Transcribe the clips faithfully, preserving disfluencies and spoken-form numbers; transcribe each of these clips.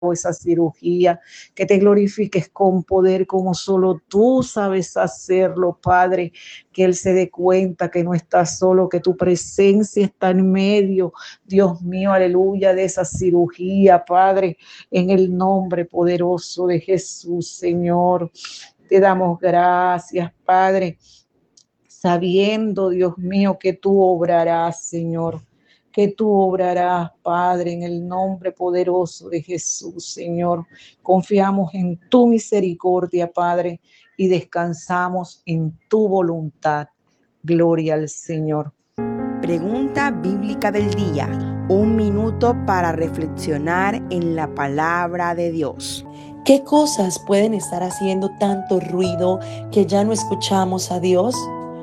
esa cirugía, que te glorifiques con poder como solo tú sabes hacerlo, Padre, que él se dé cuenta que no está solo, que tu presencia está en medio, Dios mío, aleluya, de esa cirugía, Padre, en el nombre poderoso de Jesús, Señor. Te damos gracias, Padre, sabiendo, Dios mío, que tú obrarás, Señor, que tú obrarás, Padre, en el nombre poderoso de Jesús, Señor. Confiamos en tu misericordia, Padre, y descansamos en tu voluntad. Gloria al Señor. Pregunta bíblica del día. Un minuto para reflexionar en la palabra de Dios. ¿Qué cosas pueden estar haciendo tanto ruido que ya no escuchamos a Dios?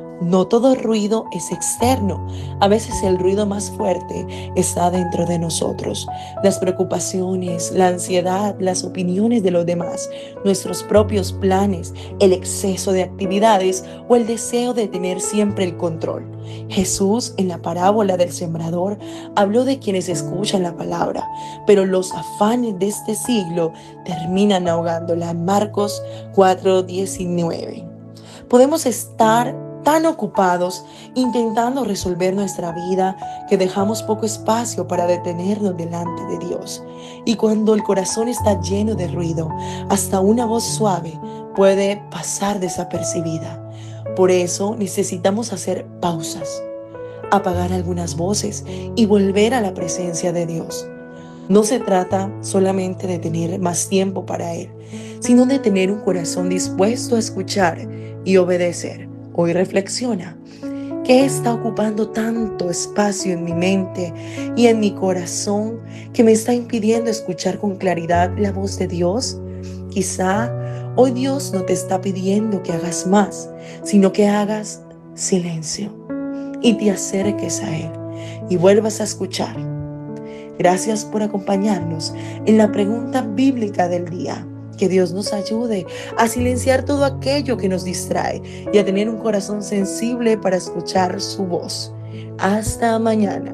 No todo ruido es externo. A veces el ruido más fuerte está dentro de nosotros. Las preocupaciones, la ansiedad, las opiniones de los demás, nuestros propios planes, el exceso de actividades o el deseo de tener siempre el control. Jesús, en la parábola del sembrador, habló de quienes escuchan la palabra, pero los afanes de este siglo terminan ahogándola. Marcos cuatro diecinueve. Podemos estar tan ocupados intentando resolver nuestra vida que dejamos poco espacio para detenernos delante de Dios. Y cuando el corazón está lleno de ruido, hasta una voz suave puede pasar desapercibida. Por eso necesitamos hacer pausas, apagar algunas voces y volver a la presencia de Dios. No se trata solamente de tener más tiempo para Él, sino de tener un corazón dispuesto a escuchar y obedecer. Hoy reflexiona, ¿qué está ocupando tanto espacio en mi mente y en mi corazón que me está impidiendo escuchar con claridad la voz de Dios? Quizá hoy Dios no te está pidiendo que hagas más, sino que hagas silencio y te acerques a Él y vuelvas a escuchar. Gracias por acompañarnos en la pregunta bíblica del día. Que Dios nos ayude a silenciar todo aquello que nos distrae y a tener un corazón sensible para escuchar su voz. Hasta mañana.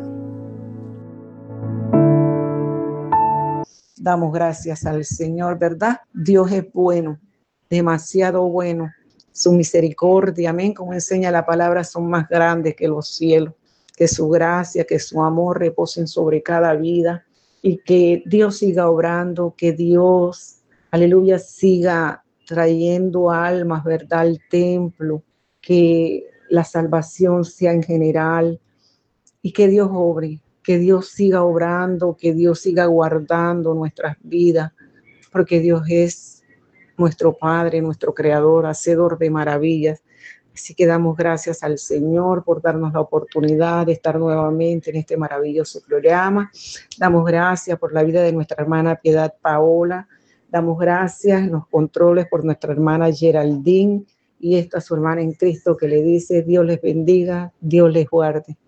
Damos gracias al Señor, ¿verdad? Dios es bueno, demasiado bueno. Su misericordia, amén, como enseña la palabra, son más grandes que los cielos. Que su gracia, que su amor reposen sobre cada vida y que Dios siga obrando, que Dios, aleluya, siga trayendo almas, ¿verdad?, al templo, que la salvación sea en general y que Dios obre, que Dios siga obrando, que Dios siga guardando nuestras vidas, porque Dios es nuestro Padre, nuestro Creador, hacedor de maravillas. Así que damos gracias al Señor por darnos la oportunidad de estar nuevamente en este maravilloso programa. Damos gracias por la vida de nuestra hermana Piedad Paola. Damos gracias en los controles por nuestra hermana Geraldine y esta su hermana en Cristo que le dice Dios les bendiga, Dios les guarde.